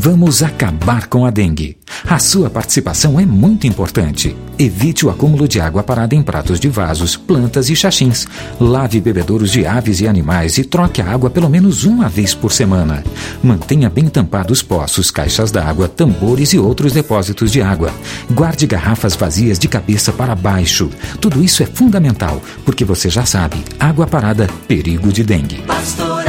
Vamos acabar com a dengue. A sua participação é muito importante. Evite o acúmulo de água parada em pratos de vasos, plantas e xaxins. Lave bebedouros de aves e animais e troque a água pelo menos uma vez por semana. Mantenha bem tampados poços, caixas d'água, tambores e outros depósitos de água. Guarde garrafas vazias de cabeça para baixo. Tudo isso é fundamental, porque você já sabe, água parada, perigo de dengue.